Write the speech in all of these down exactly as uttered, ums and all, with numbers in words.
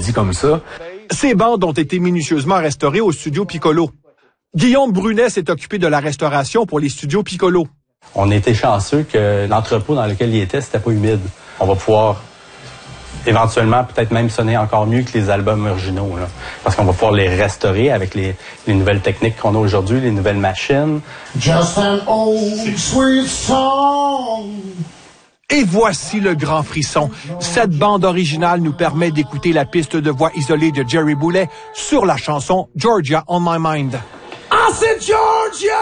dit comme ça. Ces bandes ont été minutieusement restaurées au studio Piccolo. Guillaume Brunet s'est occupé de la restauration pour les studios Piccolo. On était chanceux que l'entrepôt dans lequel il était, c'était pas humide. On va pouvoir éventuellement peut-être même sonner encore mieux que les albums originaux, là, parce qu'on va pouvoir les restaurer avec les, les nouvelles techniques qu'on a aujourd'hui, les nouvelles machines. Just an old sweet song. Et voici le grand frisson. Cette bande originale nous permet d'écouter la piste de voix isolée de Jerry Boulet sur la chanson Georgia on My Mind. I said Georgia!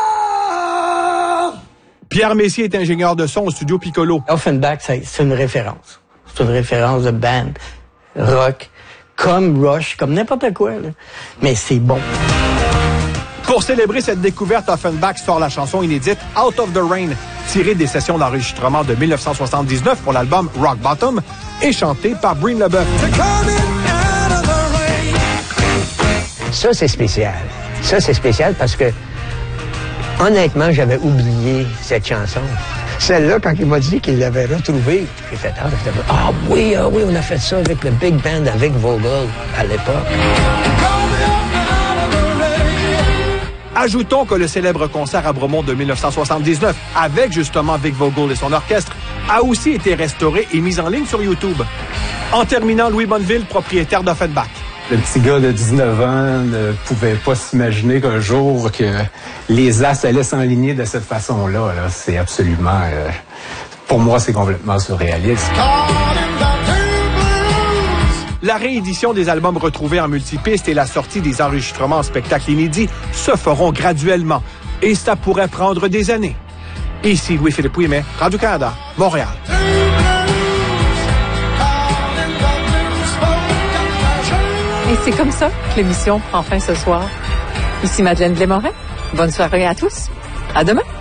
Pierre Messier est ingénieur de son au studio Piccolo. Offenbach, c'est une référence. C'est une référence de band, rock, comme Rush, comme n'importe quoi, là. Mais c'est bon. Pour célébrer cette découverte, Offenbach sort la chanson inédite Out of the Rain, tirée des sessions d'enregistrement de dix-neuf cent soixante-dix-neuf pour l'album Rock Bottom et chantée par Breen LeBeuf. Ça, c'est spécial. Ça, c'est spécial parce que, honnêtement, j'avais oublié cette chanson. Celle-là, quand il m'a dit qu'il l'avait retrouvée, j'ai fait « Ah, ah oui, ah oui, on a fait ça avec le Big Band avec Vogel à l'époque. » Ajoutons que le célèbre concert à Bromont de dix-neuf cent soixante-dix-neuf, avec justement Vic Vogel et son orchestre, a aussi été restauré et mis en ligne sur YouTube. En terminant, Louis Bonneville, propriétaire d'Offenbach. Le petit gars de dix-neuf ans ne pouvait pas s'imaginer qu'un jour que les as allaient s'enligner de cette façon-là. Là. C'est absolument... Euh, pour moi, c'est complètement surréaliste. La réédition des albums retrouvés en multipiste et la sortie des enregistrements en spectacle inédit se feront graduellement. Et ça pourrait prendre des années. Ici Louis-Philippe Ouimet, Radio-Canada, Montréal. Et c'est comme ça que l'émission prend fin ce soir. Ici Madeleine Blais-Morin. Bonne soirée à tous. À demain.